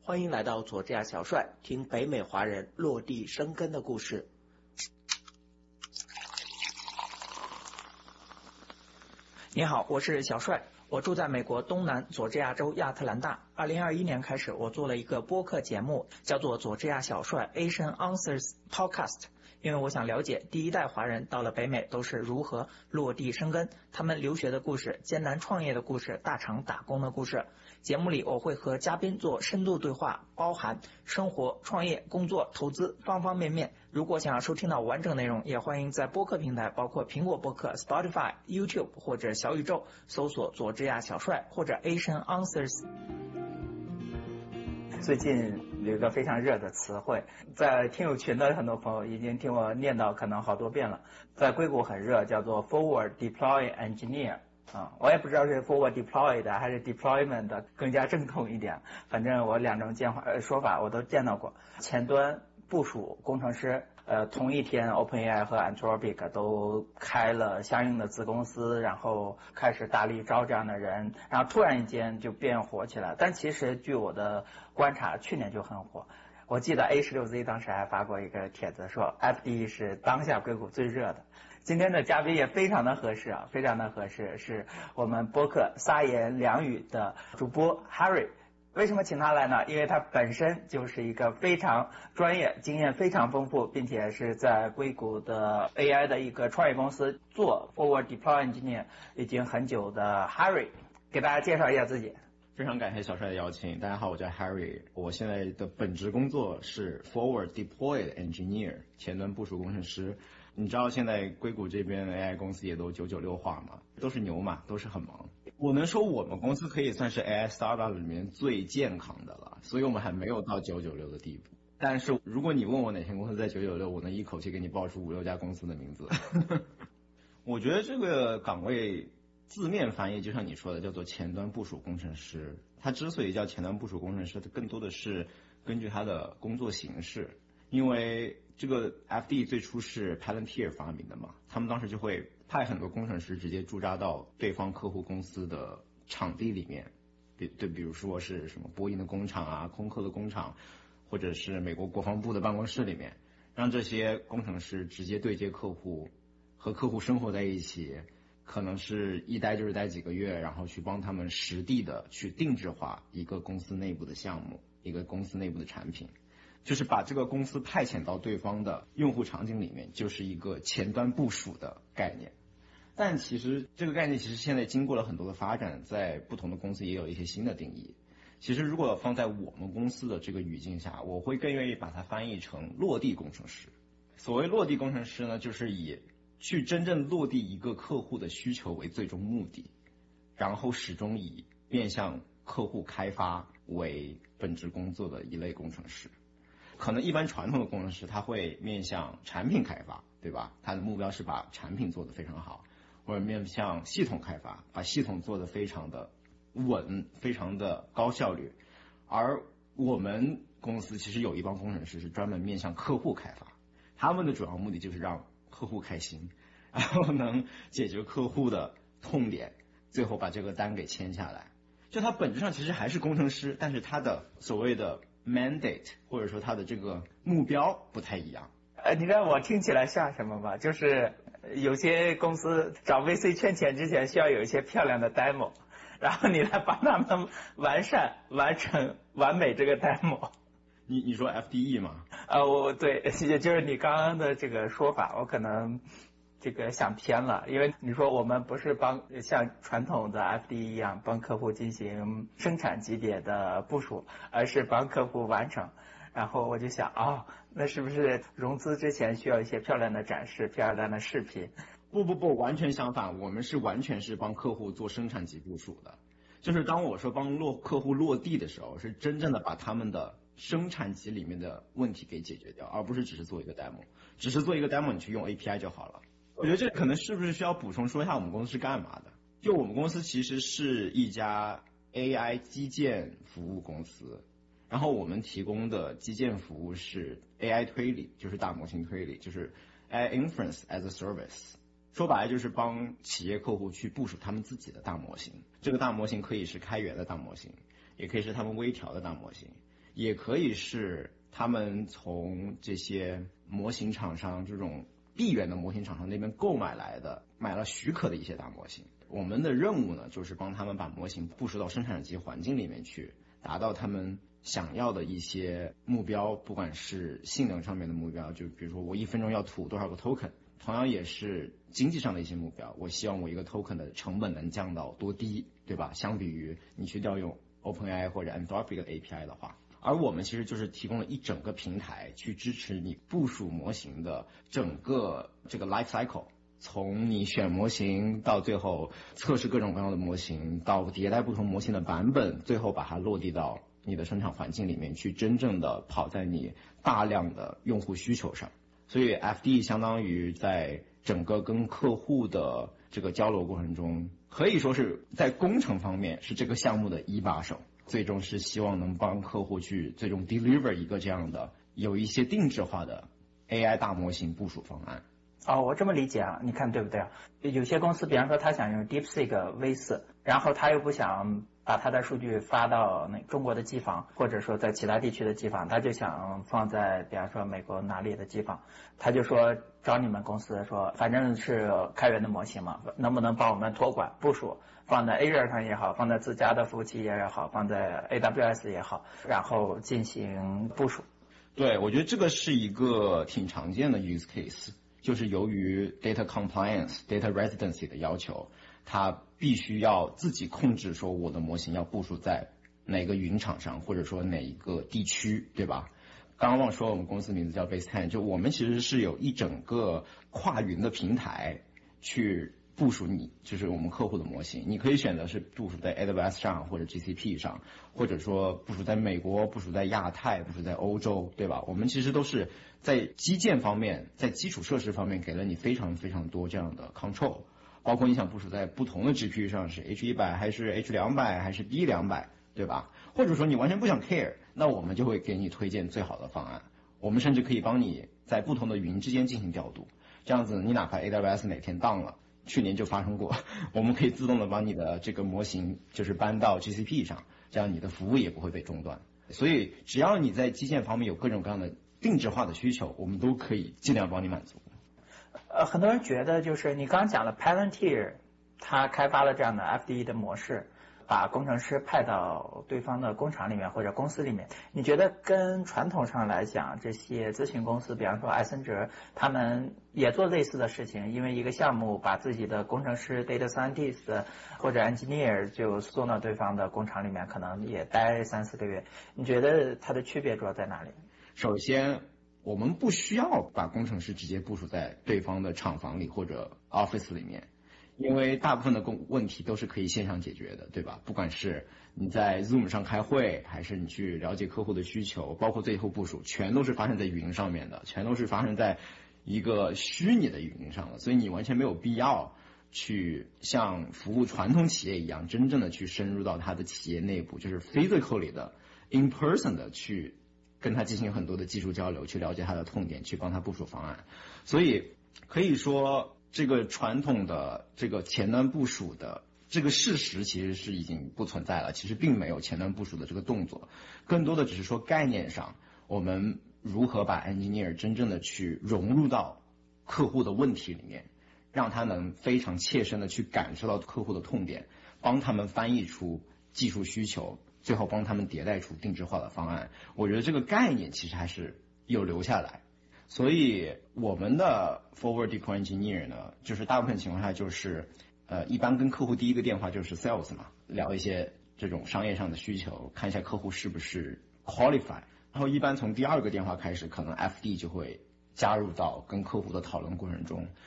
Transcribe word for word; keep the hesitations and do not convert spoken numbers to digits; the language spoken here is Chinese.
欢迎来到佐治亚小帅，听北美华人落地生根的故事。 你好，我是小帅，我住在美国东南佐治亚州亚特兰大。二零二一年开始，我做了一个播客节目，叫做佐治亚小帅 Asian Answers Podcast。因为我想了解第一代华人到了北美都是如何落地生根，他们留学的故事、艰难创业的故事、大厂打工的故事。节目里我会和嘉宾做深度对话，包含生活、创业、工作、投资方方面面。如果想要收听到完整内容，也欢迎在播客平台，包括苹果播客、Spotify、YouTube 或者小宇宙搜索佐治亚小帅或者 Asian Answers。最近有一个非常热的词汇，在听友群的很多朋友已经听我念叨可能好多遍了，在硅谷很热，叫做 Forward Deploy Engineer 啊，我也不知道是 Forward Deploy 的还是 Deployment 的更加正统一点，反正我两种见法说法我都见到过。前端部署工程师，呃，同一天 OpenAI 和 Anthropic 都开了相应的子公司，然后开始大力招这样的人，然后突然间就变火起来。但其实据我的观察，去年就很火。我记得 A 十六 Z 当时还发过一个帖子说 F D E 是当下硅谷最热的。今天的嘉宾也非常的合适啊，非常的合适，是我们播客撒言两语的主播 Harry。为什么请他来呢？因为他本身就是一个非常专业、经验非常丰富，并且是在硅谷的 A I 的一个创业公司做 Forward Deploy Engineer 已经很久的 Harry， 给大家介绍一下自己。 非常感谢小帅的邀请。大家好，我叫 Harry， 我现在的本职工作是 Forward Deploy Engineer， 前端部署工程师。你知道现在硅谷这边 A I 公司也都九九六化嘛，都是牛嘛，都是很忙。我能说我们公司可以算是 A I startup 里面最健康的了，所以我们还没有到九九六的地步。但是如果你问我哪些公司在九九六，我能一口气给你报出五六家公司的名字。我觉得这个岗位字面翻译就像你说的叫做前端部署工程师，它之所以叫前端部署工程师，它更多的是根据它的工作形式。因为这个 F D 最初是 Palantir 发明的嘛，他们当时就会派很多工程师直接驻扎到对方客户公司的场地里面，比对，比如说是什么波音的工厂啊、空客的工厂，或者是美国国防部的办公室里面，让这些工程师直接对接客户，和客户生活在一起，可能是一待就是待几个月，然后去帮他们实地的去定制化一个公司内部的项目，一个公司内部的产品。就是把这个公司派遣到对方的用户场景里面，就是一个前端部署的概念。但其实这个概念其实现在经过了很多的发展，在不同的公司也有一些新的定义。其实如果放在我们公司的这个语境下，我会更愿意把它翻译成落地工程师。所谓落地工程师呢，就是以去真正落地一个客户的需求为最终目的，然后始终以面向客户开发为本职工作的一类工程师。可能一般传统的工程师他会面向产品开发，对吧？他的目标是把产品做得非常好，或者面向系统开发，把系统做得非常的稳，非常的高效率。而我们公司其实有一帮工程师是专门面向客户开发，他们的主要目的就是让客户开心，然后能解决客户的痛点，最后把这个单给签下来。就他本质上其实还是工程师，但是他的所谓的mandate 或者说他的这个目标不太一样。 呃，你知道我听起来像什么吗？就是有些公司找 V C 圈钱之前需要有一些漂亮的 demo， 然后你来帮他们完善、完成、完美这个 demo。 你你说 F D E 吗？ 呃，我对，也就是你刚刚的这个说法，我可能这个想偏了，因为你说我们不是帮像传统的 F D E 一样帮客户进行生产级别的部署，而是帮客户完成。然后我就想，哦，那是不是融资之前需要一些漂亮的展示、漂亮的视频？ 不不不，完全相反，我们是完全是帮客户做生产级部署的。就是当我说帮落客户落地的时候，是真正的把他们的生产级里面的问题给解决掉，而不是只是做一个 demo。只是做一个 demo， 你去用 A P I 就好了。我觉得这可能是不是需要补充说一下我们公司是干嘛的？就我们公司其实是一家 A I 基建服务公司，然后我们提供的基建服务是 A I 推理，就是大模型推理，就是 A I Inference as a Service。说白了就是帮企业客户去部署他们自己的大模型，这个大模型可以是开源的大模型，也可以是他们微调的大模型， 也可以是他们从这些模型厂商这种闭源的模型厂商那边购买来的，买了许可的一些大模型。我们的任务呢，就是帮他们把模型部署到生产机环境里面去，达到他们想要的一些目标，不管是性能上面的目标，就比如说我一分钟要吐多少个 token， 同样也是经济上的一些目标，我希望我一个 token 的成本能降到多低，对吧？相比于你去调用 OpenAI 或者 Anthropic 的 A P I 的话，而我们其实就是提供了一整个平台去支持你部署模型的整个这个 life cycle。从你选模型到最后测试各种各样的模型，到迭代不同模型的版本，最后把它落地到你的生产环境里面去，真正的跑在你大量的用户需求上。所以 F D 相当于在整个跟客户的这个交流过程中，可以说是在工程方面是这个项目的一把手，最终是希望能帮客户去最终 deliver 一个这样的有一些定制化的 A I 大模型部署方案。 哦，我这么理解啊，你看对不对啊？有些公司，比方说他想用 DeepSeek V 四，然后他又不想把他的数据发到那中国的机房，或者说在其他地区的机房，他就想放在比方说美国哪里的机房，他就说找你们公司说，反正是开源的模型嘛，能不能帮我们托管部署，放在 Azure 上也好，放在自家的服务器也好，放在 A W S 也好，然后进行部署。 对，我觉得这个是一个挺常见的 use case。就是由于 data compliance、data residency 的要求，它必须要自己控制说我的模型要部署在哪个云厂商，或者说哪一个地区，对吧？刚刚忘说我们公司名字叫 Base 十，就我们其实是有一整个跨云的平台去部署你，就是我们客户的模型。你可以选择是部署在 A W S 上或者 G C P 上，或者说部署在美国、部署在亚太、部署在欧洲，对吧？我们其实都是在基建方面，在基础设施方面给了你非常非常多这样的 control， 包括你想部署在不同的 G P U 上，是 H 一百 还是 H 二百 还是 B 二百，对吧？或者说你完全不想 care， 那我们就会给你推荐最好的方案。我们甚至可以帮你在不同的云之间进行调度，这样子你哪怕 A W S 哪天 down 了，去年就发生过，我们可以自动的把你的这个模型就是搬到 G C P 上，这样你的服务也不会被中断。所以只要你在基建方面有各种各样的定制化的需求，我们都可以尽量帮你满足。 呃，很多人觉得就是你刚刚讲了 Palantir， 他开发了这样的 F D E 的模式，把工程师派到对方的工厂里面或者公司里面，你觉得跟传统上来讲，这些咨询公司，比方说艾森哲，他们也做类似的事情，因为一个项目把自己的工程师 data scientist 或者 engineer 就送到对方的工厂里面，可能也待三四个月，你觉得它的区别主要在哪里？ 首先我们不需要把工程师直接部署在对方的厂房里或者 office 里面，因为大部分的问题都是可以线上解决的，对吧？不管是你在 Zoom 上开会，还是你去了解客户的需求，包括最后部署，全都是发生在云上面的，全都是发生在一个虚拟的云上的，所以你完全没有必要去像服务传统企业一样，真正的去深入到他的企业内部，就是 physically 的 in person 的去跟他进行很多的技术交流，去了解他的痛点，去帮他部署方案。所以可以说这个传统的这个前端部署的这个事实其实是已经不存在了，其实并没有前端部署的这个动作，更多的只是说概念上我们如何把 engineer 真正的去融入到客户的问题里面，让他能非常切身的去感受到客户的痛点，帮他们翻译出技术需求，最后帮他们迭代出定制化的方案。我觉得这个概念其实还是有留下来。所以我们的 forward deploy engineer 呢，就是大部分情况下就是呃，一般跟客户第一个电话就是 sales 嘛，聊一些这种商业上的需求，看一下客户是不是 qualify， 然后一般从第二个电话开始，可能 F D 就会加入到跟客户的讨论过程中，